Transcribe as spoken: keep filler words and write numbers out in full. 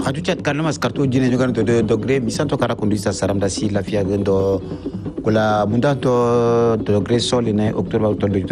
hadu chat kan mas kartu jine jogan to dogre misanto kara kondisa saramda si la fia gendo kula munda to dogre sol ne octobre octobre